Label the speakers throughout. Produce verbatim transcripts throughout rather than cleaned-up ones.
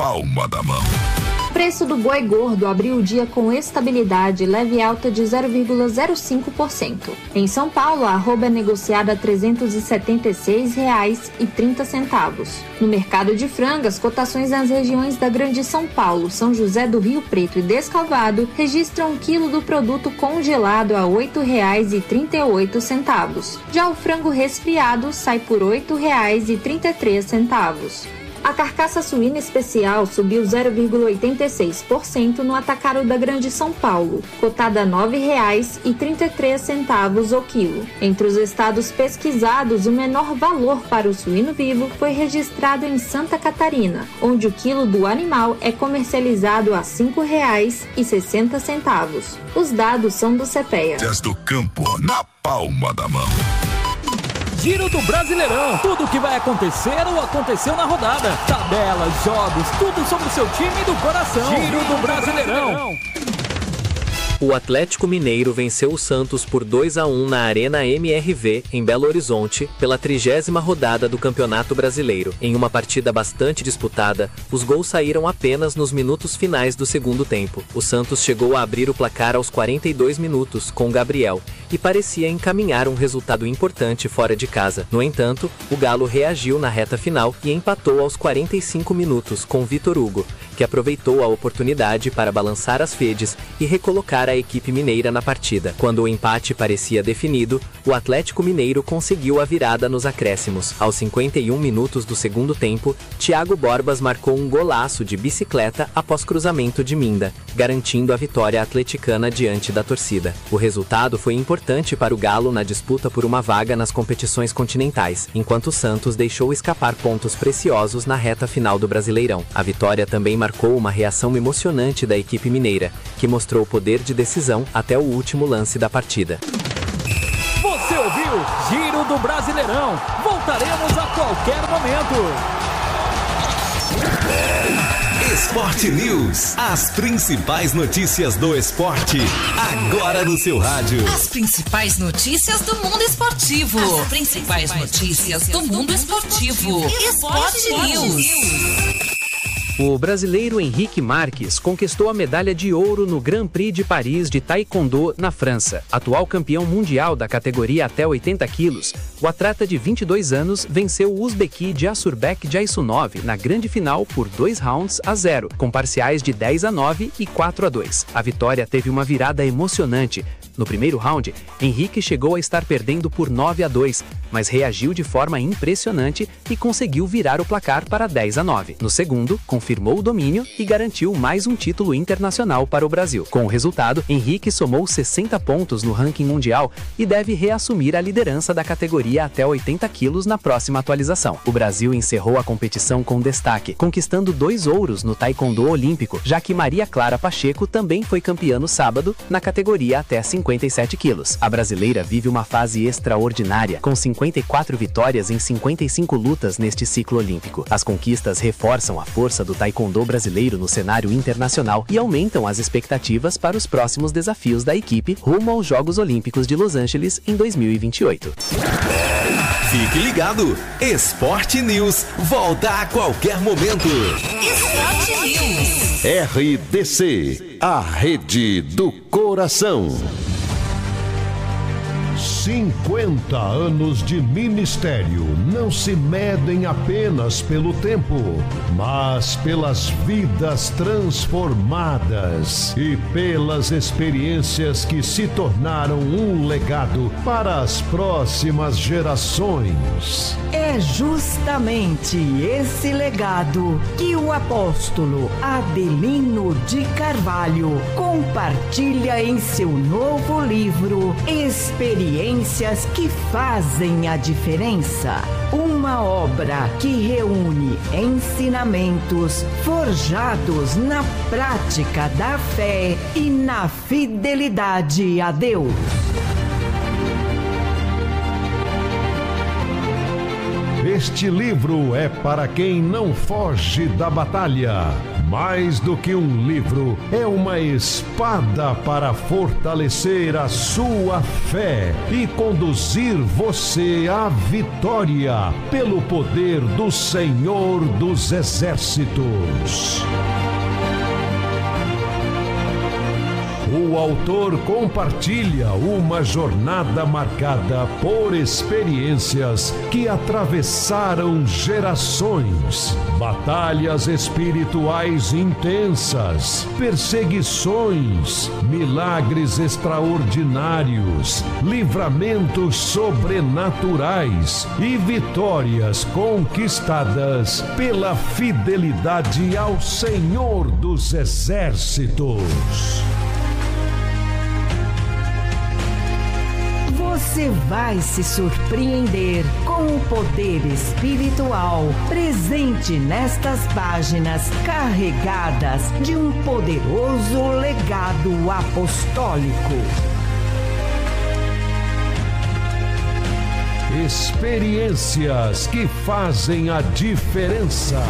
Speaker 1: palma da mão.
Speaker 2: O preço do boi gordo abriu o dia com estabilidade, leve alta de zero vírgula zero cinco por cento. Em São Paulo, a arroba é negociada a trezentos e setenta e seis reais e trinta centavos. No mercado de frango, as cotações nas regiões da Grande São Paulo, São José do Rio Preto e Descalvado registram um quilo do produto congelado a oito reais e trinta e oito centavos. Já o frango resfriado sai por oito reais e trinta e três centavos. A carcaça suína especial subiu zero vírgula oitenta e seis por cento no atacado da Grande São Paulo, cotada a nove reais e trinta e três centavos o quilo. Entre os estados pesquisados, o menor valor para o suíno vivo foi registrado em Santa Catarina, onde o quilo do animal é comercializado a cinco reais e sessenta centavos. Os dados são do CEPEA.
Speaker 1: Do campo na palma da mão.
Speaker 3: Giro do Brasileirão. Tudo o que vai acontecer ou aconteceu na rodada. Tabelas, jogos, tudo sobre o seu time do coração. Giro do Brasileirão.
Speaker 4: O Atlético Mineiro venceu o Santos por dois a um na Arena M R V, em Belo Horizonte, pela trigésima rodada do Campeonato Brasileiro. Em uma partida bastante disputada, os gols saíram apenas nos minutos finais do segundo tempo. O Santos chegou a abrir o placar aos quarenta e dois minutos, com Gabriel, e parecia encaminhar um resultado importante fora de casa. No entanto, o Galo reagiu na reta final e empatou aos quarenta e cinco minutos com Vitor Hugo, que aproveitou a oportunidade para balançar as fedes e recolocar a equipe mineira na partida. Quando o empate parecia definido, o Atlético Mineiro conseguiu a virada nos acréscimos. Aos cinquenta e um minutos do segundo tempo, Thiago Borbas marcou um golaço de bicicleta após cruzamento de Minda, garantindo a vitória atleticana diante da torcida. O resultado foi importante para o Galo na disputa por uma vaga nas competições continentais, enquanto o Santos deixou escapar pontos preciosos na reta final do Brasileirão. A vitória também marcou uma reação emocionante da equipe mineira, que mostrou poder de decisão até o último lance da partida.
Speaker 3: Você ouviu Giro do Brasileirão. Voltaremos a qualquer momento.
Speaker 5: Esporte News. As principais notícias do esporte. Agora no seu rádio.
Speaker 6: As principais notícias do mundo esportivo. As principais notícias do mundo esportivo. Esporte News.
Speaker 7: O brasileiro Henrique Marques conquistou a medalha de ouro no Grand Prix de Paris de Taekwondo, na França. Atual campeão mundial da categoria até oitenta quilos, o atleta de vinte e dois anos venceu o uzbequi Jasurbek Jaisunov na grande final por dois rounds a zero, com parciais de dez a nove e quatro a dois. A vitória teve uma virada emocionante. No primeiro round, Henrique chegou a estar perdendo por nove a dois, mas reagiu de forma impressionante e conseguiu virar o placar para dez a nove. No segundo, confirmou o domínio e garantiu mais um título internacional para o Brasil. Com o resultado, Henrique somou sessenta pontos no ranking mundial e deve reassumir a liderança da categoria até oitenta quilos na próxima atualização. O Brasil encerrou a competição com destaque, conquistando dois ouros no Taekwondo olímpico, já que Maria Clara Pacheco também foi campeã no sábado na categoria até cinquenta e sete quilos. A brasileira vive uma fase extraordinária, com cinquenta e quatro vitórias em cinquenta e cinco lutas neste ciclo olímpico. As conquistas reforçam a força do taekwondo brasileiro no cenário internacional e aumentam as expectativas para os próximos desafios da equipe rumo aos Jogos Olímpicos de Los Angeles em dois mil e vinte e oito.
Speaker 5: Fique ligado! Esporte News volta a qualquer momento.
Speaker 6: Esporte News.
Speaker 8: R D C, a rede do coração. cinquenta anos de ministério não se medem apenas pelo tempo, mas pelas vidas transformadas e pelas experiências que se tornaram um legado para as próximas gerações.
Speaker 9: É justamente esse legado que o apóstolo Adelino de Carvalho compartilha em seu novo livro Experiências que Fazem a Diferença. Uma obra que reúne ensinamentos forjados na prática da fé e na fidelidade a Deus.
Speaker 8: Este livro é para quem não foge da batalha, Mais do que um livro, é uma espada para fortalecer a sua fé e conduzir você à vitória pelo poder do Senhor dos Exércitos. O autor compartilha uma jornada marcada por experiências que atravessaram gerações, batalhas espirituais intensas, perseguições, milagres extraordinários, livramentos sobrenaturais e vitórias conquistadas pela fidelidade ao Senhor dos Exércitos.
Speaker 9: Você vai se surpreender com o poder espiritual presente nestas páginas carregadas de um poderoso legado apostólico.
Speaker 8: Experiências que fazem a diferença.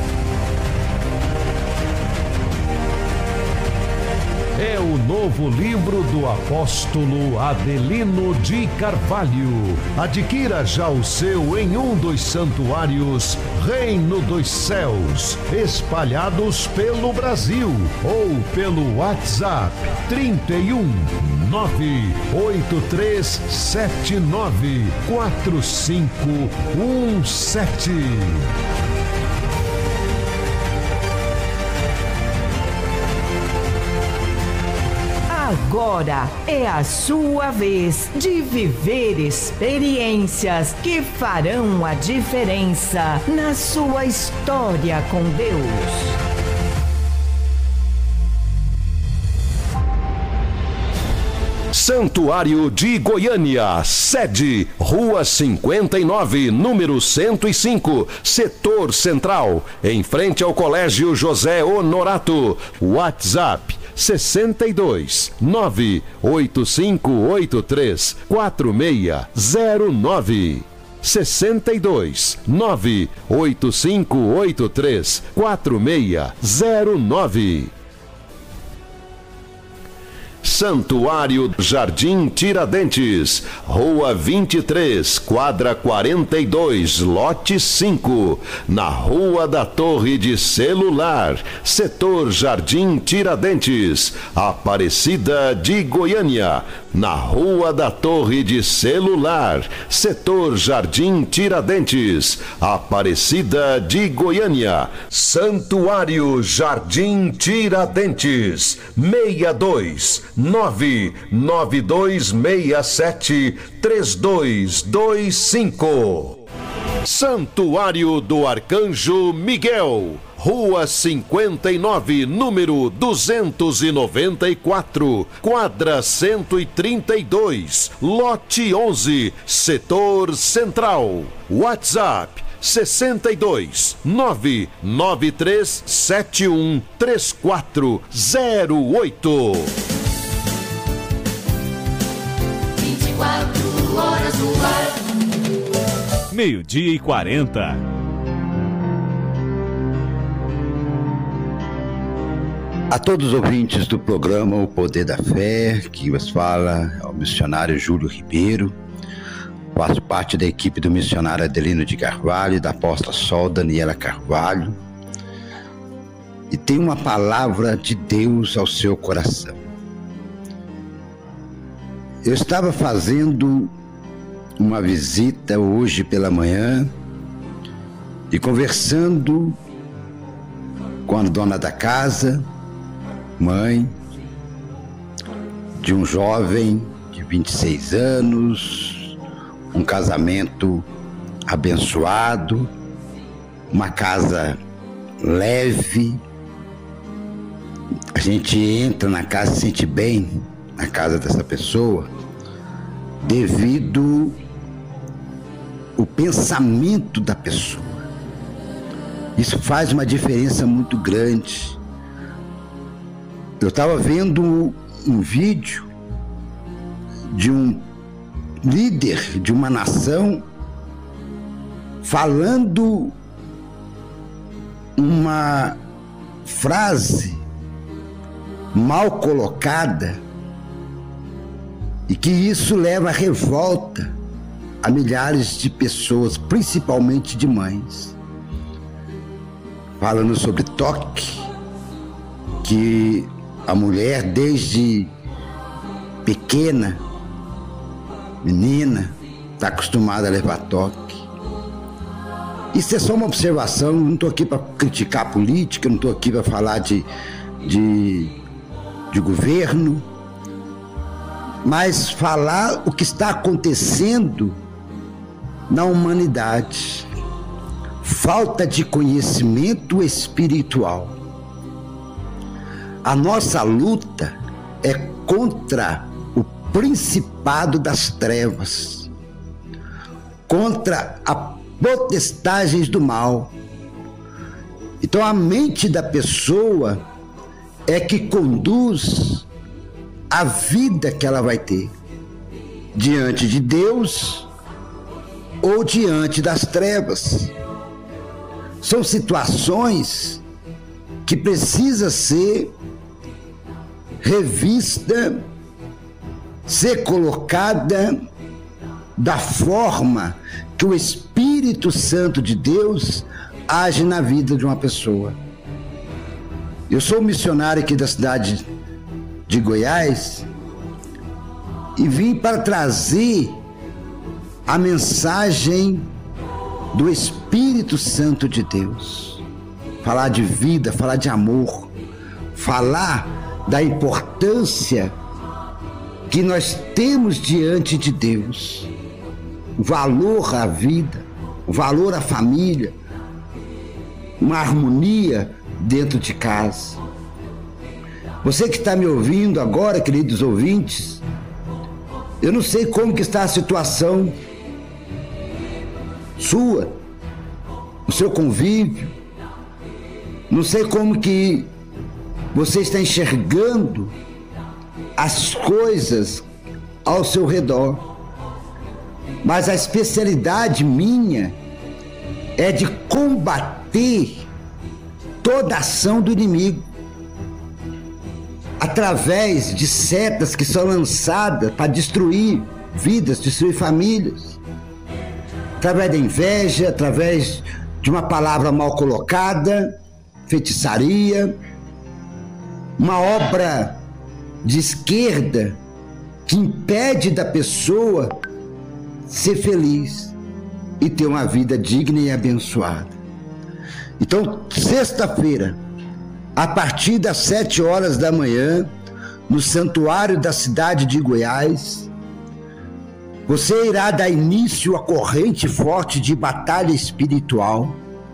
Speaker 8: É o novo livro do apóstolo Adelino de Carvalho. Adquira já o seu em um dos santuários Reino dos Céus, espalhados pelo Brasil, ou pelo WhatsApp trinta e um, nove oito três sete nove quatro cinco um sete.
Speaker 9: Agora é a sua vez de viver experiências que farão a diferença na sua história com Deus.
Speaker 8: Santuário de Goiânia, sede, Rua cinquenta e nove, número cento e cinco, Setor Central, em frente ao Colégio José Honorato. WhatsApp sessenta e dois, nove oito cinco oito três quatro seis zero nove. sessenta e dois, nove oito cinco oito três quatro seis zero nove. Santuário Jardim Tiradentes, Rua vinte e três, quadra quarenta e dois, lote cinco, na Rua da Torre de Celular, Setor Jardim Tiradentes, Aparecida de Goiânia, na Rua da Torre de Celular, Setor Jardim Tiradentes, Aparecida de Goiânia. Santuário Jardim Tiradentes, seis dois nove nove dois seis sete três dois dois cinco. Santuário do Arcanjo Miguel, Rua cinquenta e nove, número duzentos e noventa e quatro, quadra cento e trinta e dois, lote onze, Setor Central. WhatsApp sessenta e dois, nove nove três sete um três quatro zero oito.
Speaker 10: vinte e quatro horas no ar.
Speaker 11: Meio-dia e quarenta.
Speaker 12: A todos os ouvintes do programa O Poder da Fé, que vos fala é o missionário Júlio Ribeiro. Faço parte da equipe do missionário Adelino de Carvalho e da apóstola Sol Daniela Carvalho. E tem uma palavra de Deus ao seu coração. Eu estava fazendo uma visita hoje pela manhã e conversando com a dona da casa, mãe de um jovem de vinte e seis anos, um casamento abençoado, uma casa leve. A gente entra na casa e se sente bem na casa dessa pessoa devido ao pensamento da pessoa. Isso faz uma diferença muito grande. Eu estava vendo um vídeo de um líder de uma nação falando uma frase mal colocada e que isso leva à revolta a milhares de pessoas, principalmente de mães. Falando sobre toque, que a mulher desde pequena, menina, está acostumada a levar toque. Isso é só uma observação, não estou aqui para criticar a política, não estou aqui para falar de, de, de governo, mas falar o que está acontecendo na humanidade. Falta de conhecimento espiritual. A nossa luta é contra o principado das trevas, contra a potestades do mal. Então a mente da pessoa é que conduz a vida que ela vai ter diante de Deus ou diante das trevas. São situações que precisa ser revista, ser colocada da forma que o Espírito Santo de Deus age na vida de uma pessoa. Eu sou missionário aqui da cidade de Goiás e vim para trazer a mensagem do Espírito Santo de Deus. Falar de vida, falar de amor, falar da importância que nós temos diante de Deus. O valor à vida, o valor à família, uma harmonia dentro de casa. Você que está me ouvindo agora, queridos ouvintes, eu não sei como que está a situação sua, o seu convívio, não sei como que você está enxergando as coisas ao seu redor, mas a especialidade minha é de combater toda ação do inimigo através de setas que são lançadas para destruir vidas, destruir famílias, através da inveja, através de uma palavra mal colocada, feitiçaria, uma obra de esquerda que impede da pessoa ser feliz e ter uma vida digna e abençoada. Então, sexta-feira, a partir das sete horas da manhã, no santuário da cidade de Goiás, você irá dar início à corrente forte de batalha espiritual.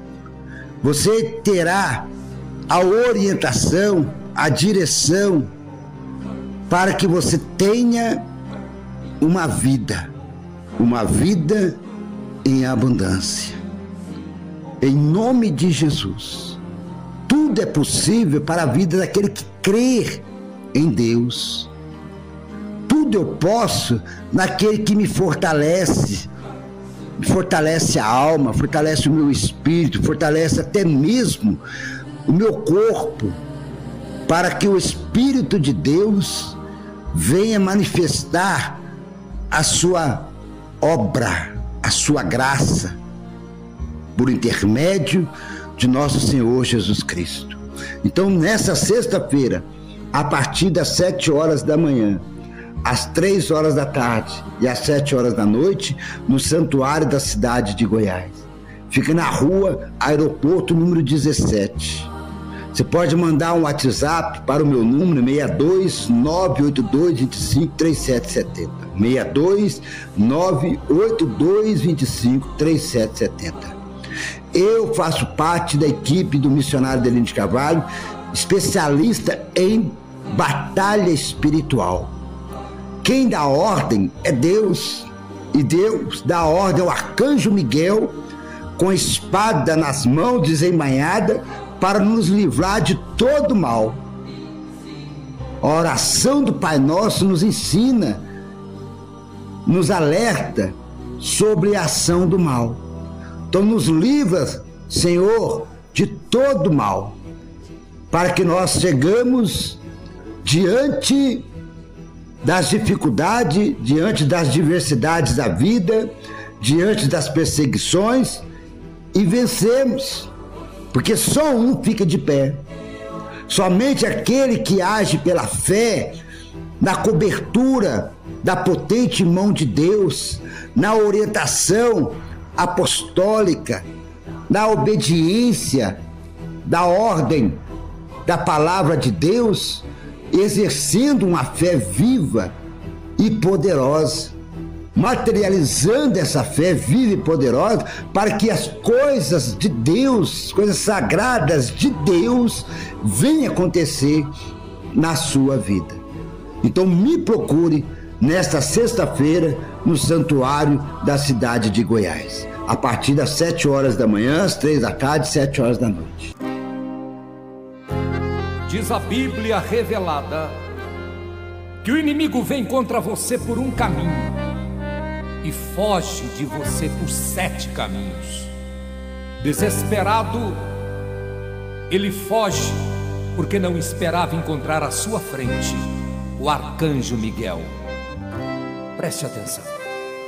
Speaker 12: Você terá a orientação, a direção para que você tenha uma vida, uma vida em abundância. Em nome de Jesus, tudo é possível para a vida daquele que crê em Deus. Tudo eu posso naquele que me fortalece, me fortalece a alma, fortalece o meu espírito, fortalece até mesmo o meu corpo, para que o Espírito de Deus venha manifestar a sua obra, a sua graça, por intermédio de nosso Senhor Jesus Cristo. Então, nessa sexta-feira, a partir das sete horas da manhã, às três horas da tarde e às sete horas da noite, no santuário da cidade de Goiás. Fica na rua Aeroporto número dezessete. Você pode mandar um WhatsApp para o meu número seis dois nove oito dois dois cinco três sete sete zero. seis dois nove oito dois dois cinco três sete sete zero. Eu faço parte da equipe do missionário Adelino de Carvalho, especialista em batalha espiritual. Quem dá ordem é Deus, e Deus dá ordem ao arcanjo Miguel, com a espada nas mãos desembainhada, para nos livrar de todo mal. A oração do Pai Nosso nos ensina, nos alerta sobre a ação do mal. Então nos livra, Senhor, de todo mal,
Speaker 13: para que nós chegamos diante das dificuldades, diante das diversidades da vida, diante das perseguições e vencemos, porque só um fica de pé. Somente aquele que age pela fé, na cobertura da potente mão de Deus, na orientação apostólica, na obediência da ordem da palavra de Deus, exercendo uma fé viva e poderosa, materializando essa fé viva e poderosa para que as coisas de Deus, coisas sagradas de Deus, venham acontecer na sua vida. Então me procure nesta sexta-feira no santuário da cidade de Goiás, a partir das sete horas da manhã, às três da tarde, sete horas da noite.
Speaker 14: Diz a Bíblia revelada que o inimigo vem contra você por um caminho e foge de você por sete caminhos. Desesperado, ele foge porque não esperava encontrar à sua frente o arcanjo Miguel. Preste atenção.